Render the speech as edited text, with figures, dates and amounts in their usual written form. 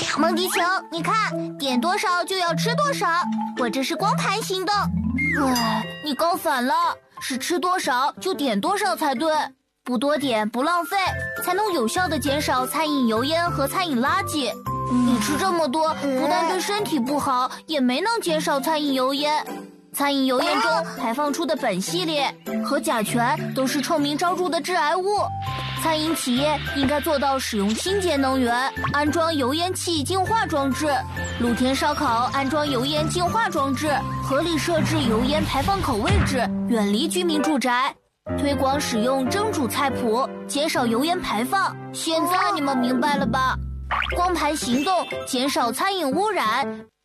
蒙迪球，你看，点多少就要吃多少，我这是光盘行动。你搞反了，是吃多少就点多少才对，不多点不浪费，才能有效地减少餐饮油烟和餐饮垃圾。你吃这么多，不但对身体不好，也没能减少餐饮油烟。餐饮油烟中排放出的苯系列和甲醛都是臭名昭著的致癌物。餐饮企业应该做到使用清洁能源，安装油烟气净化装置，露天烧烤安装油烟净化装置，合理设置油烟排放口位置，远离居民住宅，推广使用蒸煮菜谱，减少油烟排放。现在你们明白了吧？光盘行动，减少餐饮污染，